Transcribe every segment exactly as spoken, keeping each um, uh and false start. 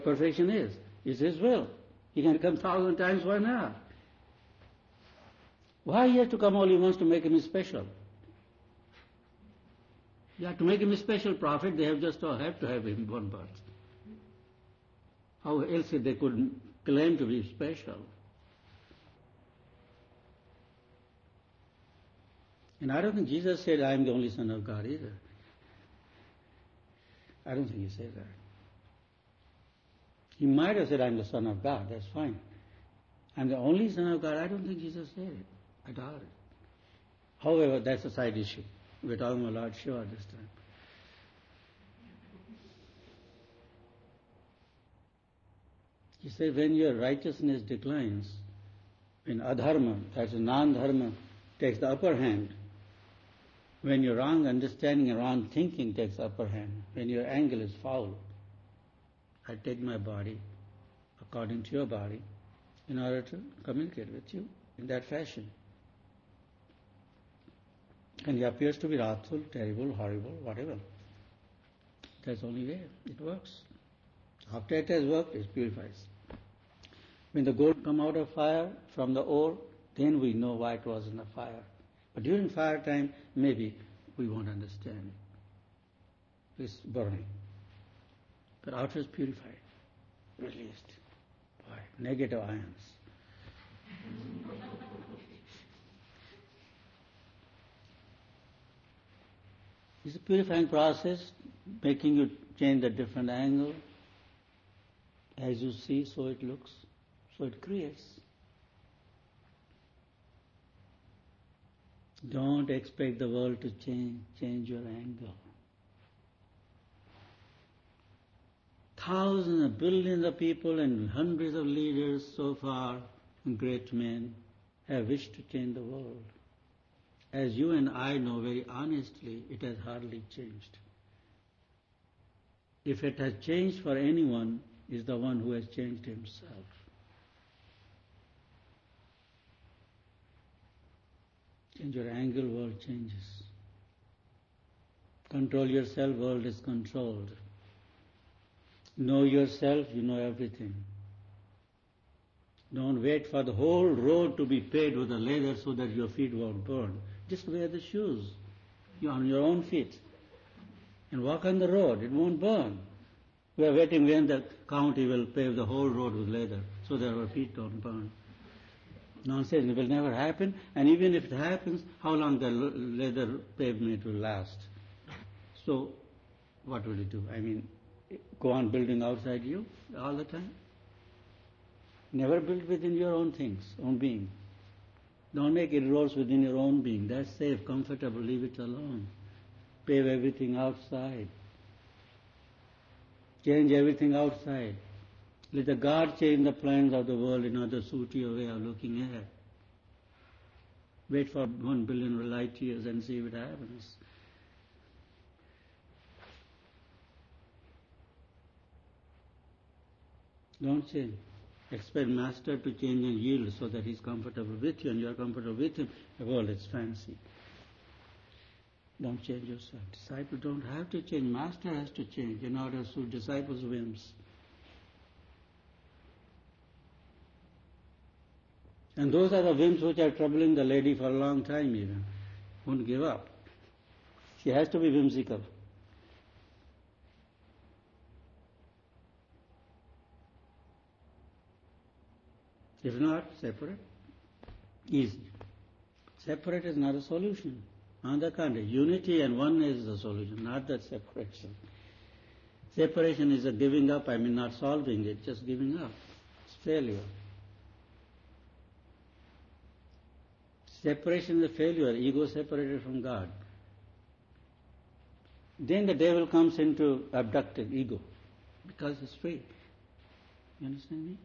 perfection is. It's His will. He can come thousand times, why not? Why He has to come only once to make Him special? Yeah, to make Him a special prophet, they have just uh, have to have Him one birth. How else they could claim to be special? And I don't think Jesus said, I am the only Son of God either. I don't think He said that. He might have said, I am the Son of God, that's fine. I am the only Son of God, I don't think Jesus said it. I doubt it. However, that's a side issue. We're talking about Lord Shiva this time. He said, when your righteousness declines, when adharma, that's non-dharma, takes the upper hand, when your wrong understanding and wrong thinking takes the upper hand, when your angle is foul, I take my body according to your body in order to communicate with you in that fashion. And he appears to be wrathful, terrible, horrible, whatever. That's the only way it works. After it has worked, it purifies. When the gold come out of fire from the ore, then we know why it was in the fire. But during fire time, maybe we won't understand it. It's burning. But after it's purified, released by negative ions. It's a purifying process, making you change a different angle. As you see, so it looks, so it creates. Don't expect the world to change, change your angle. Thousands and billions of people and hundreds of leaders so far, great men, have wished to change the world. As you and I know very honestly, it has hardly changed. If it has changed for anyone, it's the one who has changed himself. Change your angle, world changes. Control yourself, world is controlled. Know yourself, you know everything. Don't wait for the whole road to be paved with a leather so that your feet won't burn. Just wear the shoes. You're on your own feet. And walk on the road, it won't burn. We are waiting when the county will pave the whole road with leather so that our feet don't burn. Nonsense, it will never happen. And even if it happens, how long the leather pavement will last? So, what will it do? I mean, go on building outside you all the time? Never build within your own things, own being. Don't make inroads within your own being. That's safe, comfortable, leave it alone. Pave everything outside. Change everything outside. Let the God change the plans of the world in order to suit your way of looking at it. Wait for one billion light years and see what happens. Don't change. Expect Master to change and yield so that he's comfortable with you and you're comfortable with him. The world is fancy. Don't change yourself. Disciples don't have to change. Master has to change in order to suit disciples' whims. And those are the whims which are troubling the lady for a long time even. Won't give up. She has to be whimsical. If not, separate. Easy. Separate is not a solution. On the contrary, unity and oneness is the solution, not that separation. Separation is a giving up, I mean not solving it, just giving up. It's failure. Separation is a failure, ego separated from God. Then the devil comes into abducted ego, because it's free. You understand me?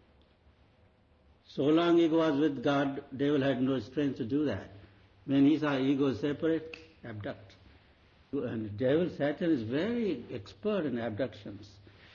So long ego was with God, devil had no strength to do that. When he saw ego separate, abduct. And the devil, Satan, is very expert in abductions.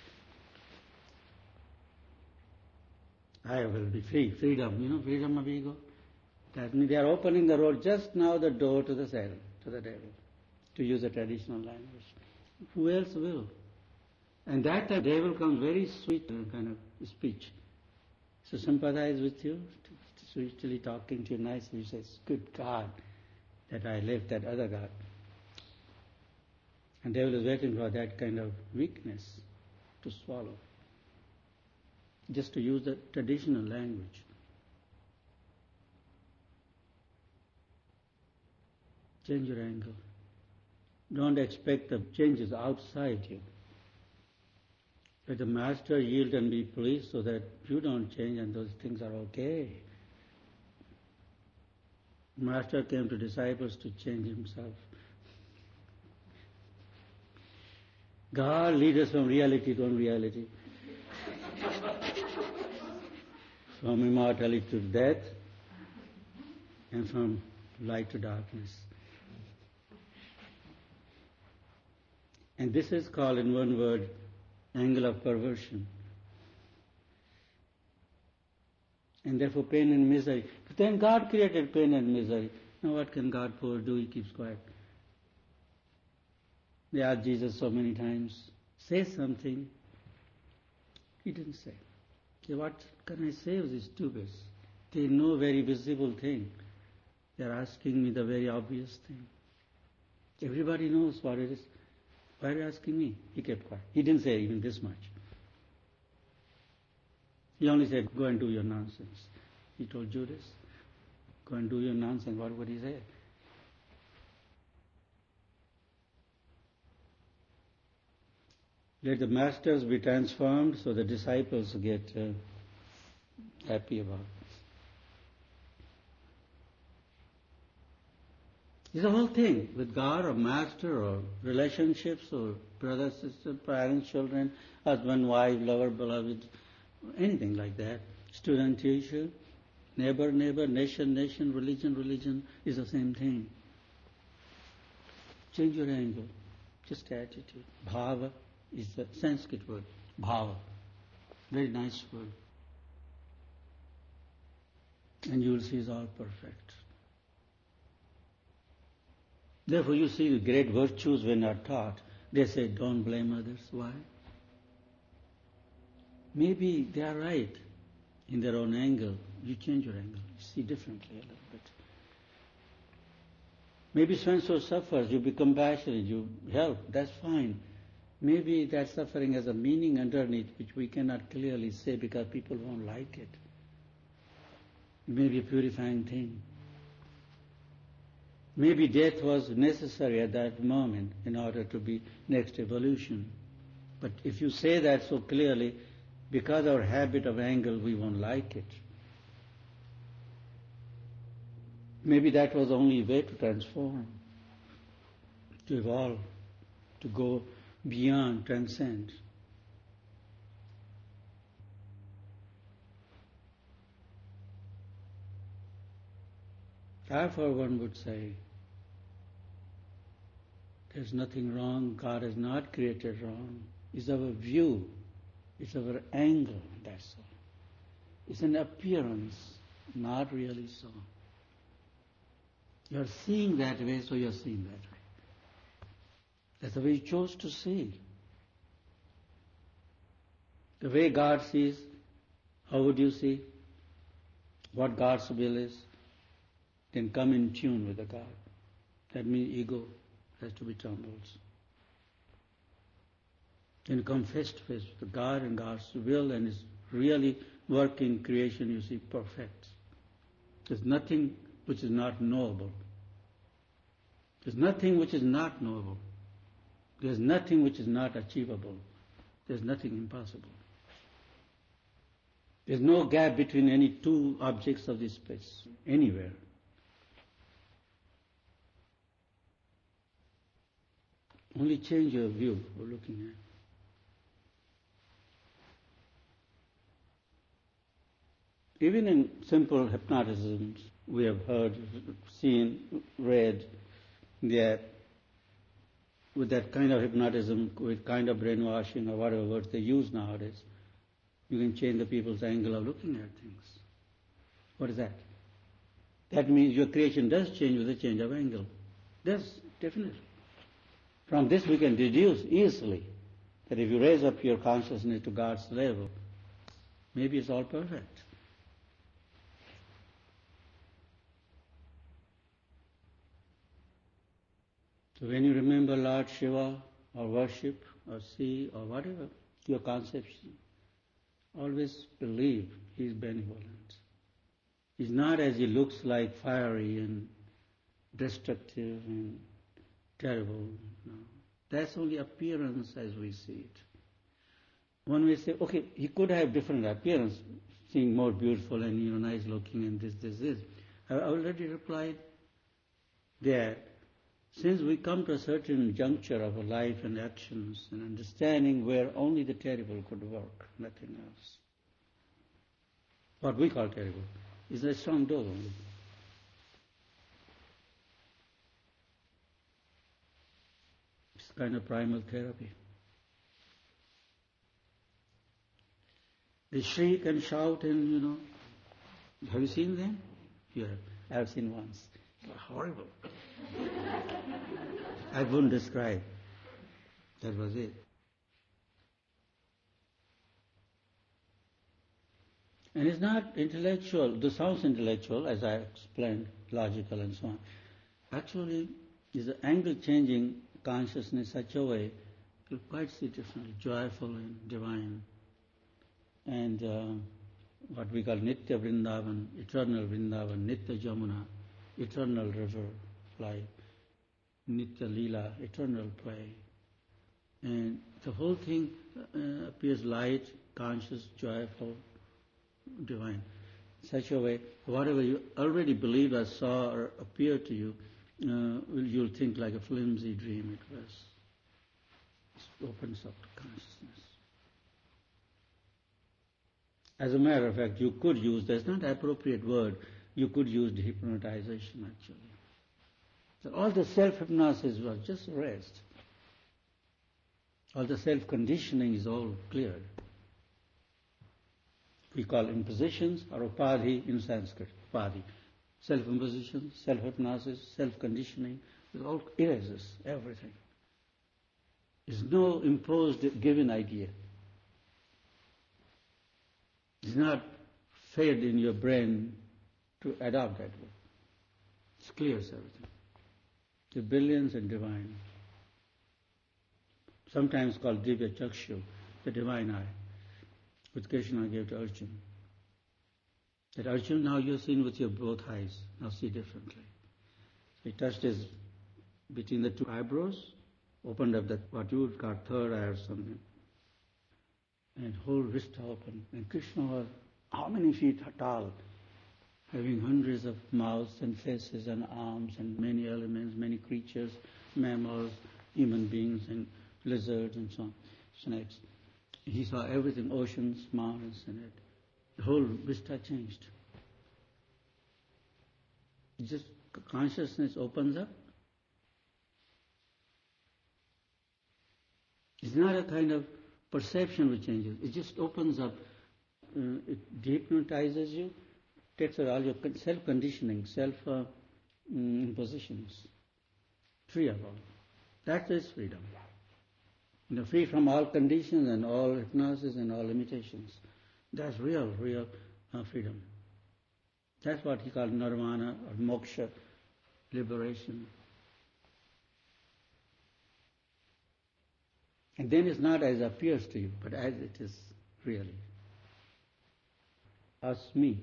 I will be free, freedom, you know, freedom of ego. That means they are opening the road just now, the door to the Satan, to the devil, to use a traditional language. Who else will? And that time devil comes very sweet kind of speech. So sympathize with you, sweetly talking to you nicely. You say, good God that I left that other God. And devil is waiting for that kind of weakness to swallow. Just to use the traditional language. Change your angle. Don't expect the changes outside you. Let the master yield and be pleased so that you don't change and those things are okay. Master came to disciples to change himself. God leads us from reality to unreality. From immortality to death and from light to darkness. And this is called in one word, angle of perversion. And therefore pain and misery. But then God created pain and misery. Now what can God poor do? He keeps quiet. They asked Jesus so many times, say something. He didn't say. Okay, what can I say of these stupids? They know very visible thing. They are asking me the very obvious thing. Everybody knows what it is. Why are you asking me? He kept quiet. He didn't say even this much. He only said, go and do your nonsense. He told Judas, go and do your nonsense. What would he say? Let the masters be transformed so the disciples get uh, happy about it. It's the whole thing with God or master or relationships or brother, sister, parents, children, husband, wife, lover, beloved, anything like that. Student, teacher, neighbor, neighbor, nation, nation, religion, religion is the same thing. Change your angle, just attitude. Bhava is the Sanskrit word. Bhava. Very nice word. And you will see it's all perfect. Therefore you see the great virtues when are taught. They say don't blame others. Why? Maybe they are right in their own angle. You change your angle. You see differently a little bit. Maybe so-and-so suffers. You be compassionate. You help. That's fine. Maybe that suffering has a meaning underneath which we cannot clearly say because people won't like it. It may be a purifying thing. Maybe death was necessary at that moment in order to be next evolution. But if you say that so clearly, because our habit of angle, we won't like it. Maybe that was the only way to transform, to evolve, to go beyond, transcend. I, for one, would say, there's nothing wrong. God has not created wrong. It's our view. It's our angle, that's all. It's an appearance, not really so. You're seeing that way, so you're seeing that way. That's the way you chose to see. The way God sees, how would you see? What God's will is? Then come in tune with the God. That means ego has to be tumbled. Then come face to face with God and God's will and His really working creation, you see, perfect. There's nothing which is not knowable. There's nothing which is not knowable. There's nothing which is not achievable. There's nothing impossible. There's no gap between any two objects of this space, anywhere. Only change your view of looking at. Even in simple hypnotisms, we have heard, seen, read that with that kind of hypnotism, with kind of brainwashing or whatever words they use nowadays, you can change the people's angle of looking at things. What is that? That means your creation does change with a change of angle. Yes, definitely. From this we can deduce easily that if you raise up your consciousness to God's level, maybe it's all perfect. So when you remember Lord Shiva or worship or see or whatever, your conception, always believe He is benevolent. He's not as He looks like fiery and destructive and terrible. No. That's only appearance as we see it. One may say, okay, He could have different appearance, seeing more beautiful and, you know, nice looking and this, this, this. I already replied that since we come to a certain juncture of our life and actions and understanding where only the terrible could work, nothing else. What we call terrible is a strong dose only. It's kind of primal therapy. They shriek and shout and, you know, have you seen them? Yeah, I have seen once. Horrible. I wouldn't describe. That was it. And it's not intellectual. This sounds intellectual, as I explained, logical and so on. Actually, is an angle-changing consciousness in such a way you quite see differently, joyful and divine. And uh, what we call Nitya Vrindavan, eternal Vrindavan, Nitya Jamuna, eternal river life, Nitya Leela, eternal play. And the whole thing uh, appears light, conscious, joyful, divine. In such a way, whatever you already believed or saw or appeared to you, uh, you'll think like a flimsy dream it was. It opens up to consciousness. As a matter of fact, you could use, that's not an appropriate word, you could use dehypnotization actually. So all the self-hypnosis was just rest. All the self-conditioning is all cleared. We call impositions or upadhi in Sanskrit, upadhi. Self-imposition, self-hypnosis, self-conditioning, it all erases everything. There's no imposed given idea. It's not fed in your brain to adopt that way. It clears everything. The brilliance and divine. Sometimes called Divya Chakshu, the divine eye, which Krishna gave to Arjuna. That Arjuna, now you're seeing with your both eyes, now see differently. So he touched his, between the two eyebrows, opened up that, what you would call third eye or something, and whole vista opened. And Krishna was how many feet tall, having hundreds of mouths and faces and arms and many elements, many creatures, mammals, human beings and lizards and so on, snakes. He saw everything, oceans, mountains, and it. The whole vista changed. It just consciousness opens up. It's not a kind of perception which changes. It just opens up. Uh, it dehypnotizes you, takes away all your self-conditioning, self-impositions. Uh, free of all. That is freedom. You know, free from all conditions and all hypnosis and all limitations. That's real, real uh, freedom. That's what he called nirvana or moksha, liberation. And then it's not as appears to you, but as it is really. Asmi.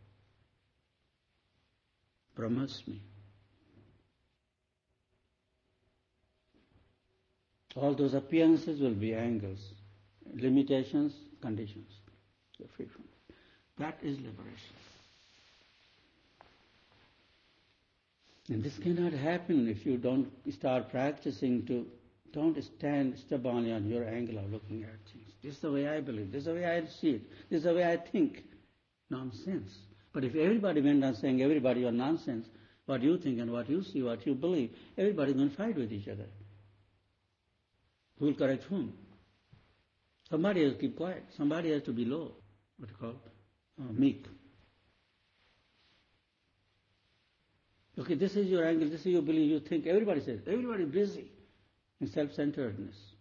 Brahmasmi. All those appearances will be angles, limitations, conditions. You're free from it. That is liberation. And this cannot happen if you don't start practicing to, don't stand stubbornly on your angle of looking at things. This is the way I believe, this is the way I see it, this is the way I think. Nonsense. But if everybody went on saying everybody are nonsense, what you think and what you see, what you believe, everybody's going to fight with each other. Who will correct whom? Somebody has to keep quiet. Somebody has to be low, what you call, uh, meek. Okay, this is your angle, this is your belief, you think. Everybody says, everybody is busy in self-centeredness.